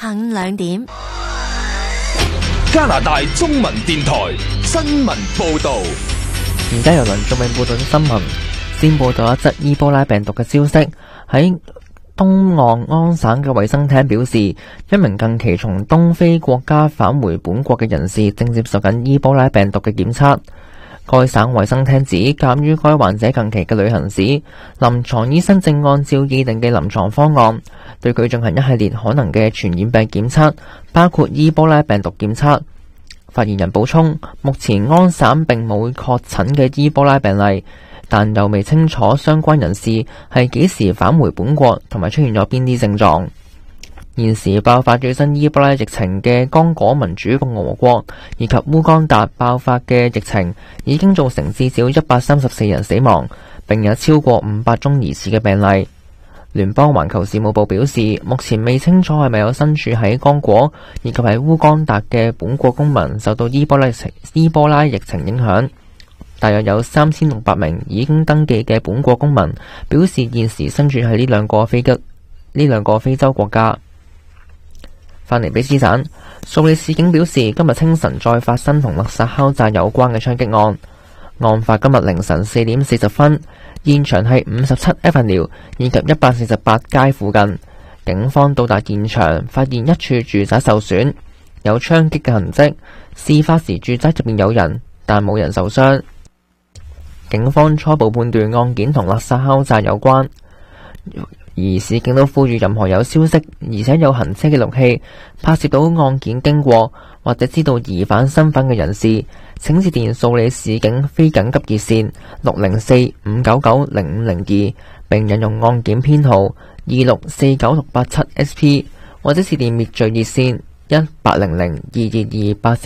下午2點。 加拿大中文電台新聞報道。 而家由梁仲明報道啲新聞，先報道一則伊波拉病毒嘅消息。喺東岸安省嘅衛生廳表示，一名近期從東非國家返回本國嘅人士正接受緊伊波拉病毒嘅檢測。該省衛生廳指，鑒於該患者近期嘅旅行史，臨床醫生正按照擬定嘅臨床方案，對佢進行一系列可能嘅傳染病檢測，包括伊波拉病毒檢測。發言人補充，目前安省並冇確診嘅伊波拉病例，但又未清楚相關人士係幾時返回本國同埋出現咗邊啲症狀。現時爆發最新伊波拉疫情嘅剛果民主共和國以及烏干達爆發嘅疫情已經造成至少134人死亡，並有超過500宗疑似嘅病例。聯邦環球事務部表示，目前未清楚係咪有身處喺剛果以及喺烏干達嘅本國公民受到伊波拉疫情影響。大約有3600名已經登記嘅本國公民表示現時身處喺呢兩個非洲國家。翻嚟比斯省，蘇里市警表示，今日清晨再發生同勒薩考扎有關嘅槍擊案。案發今日凌晨4點40分，現場係57 Avenue 以及148街附近。警方到達現場，發現一處住宅受損，有槍擊嘅痕跡。事發時住宅入面有人，但冇人受傷。警方初步判斷案件同勒薩考扎有關，而市警都呼籲任何有消息而且有行車記錄器拍攝到案件經過或者知道疑犯身份嘅人士，請致電蘇里市警非緊急熱線604-599-0502，並引用案件編號2649687SP，或者致電滅罪熱線1800-22284。